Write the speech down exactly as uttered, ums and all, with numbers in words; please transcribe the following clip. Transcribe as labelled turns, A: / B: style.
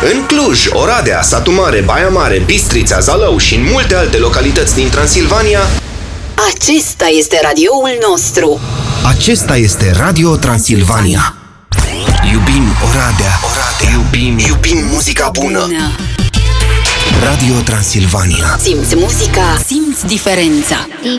A: În Cluj, Oradea, Satu Mare, Baia Mare, Bistrița, Zalău și în multe alte localități din Transilvania,
B: acesta este radioul nostru.
A: acesta este Radio Transilvania. Iubim Oradea, Oradea. Iubim, iubim muzica bună.
B: bună.
A: Radio Transilvania.
B: Simți muzica, simți diferența.